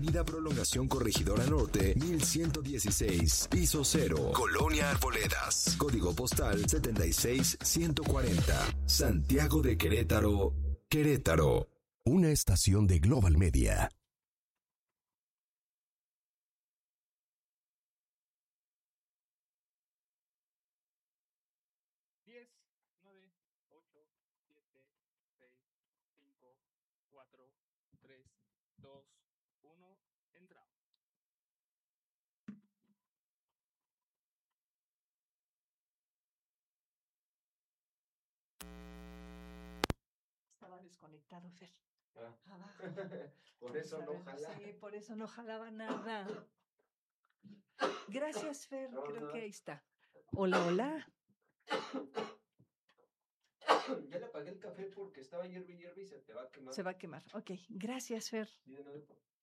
Avenida Prolongación Corregidora Norte, 1116, piso 0, Colonia Arboledas. Código postal 76140. Santiago de Querétaro, Querétaro. Una estación de Global Media. Diez, 9, 8, 7, 6, 5, 4, 3, 2, 1, entramos. Estaba desconectado, Fer. Abajo. Por eso no jalaba. Sí, por eso no jalaba nada. Gracias, Fer. Creo que ahí está. Hola, hola. Ya le apagué el café porque estaba hierve y se te va a quemar. Se va a quemar. Ok, gracias, Fer. Sí, de nuevo.